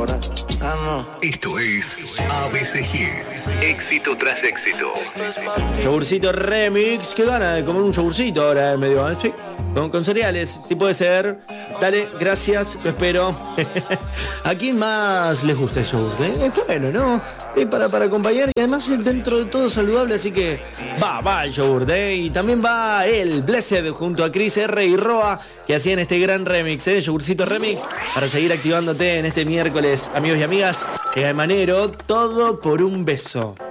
ahora. Ah, no. Esto es ABC Hits. Éxito tras éxito. Yogurcito remix. Qué gana de comer un yogurcito ahora en medio. Sí, con cereales, si puede ser. Dale, gracias, lo espero. ¿A quién más les gusta el yogur? Es bueno, ¿no? Es para acompañar y además es dentro de todo saludable, así que va el yogur, ¿eh? Y también va el Blessed junto a Chris R y Roa, que hacían este gran remix, Yogurcito remix, para seguir activándote en este miércoles, amigos y amigas. Llega de Manero, todo por un beso.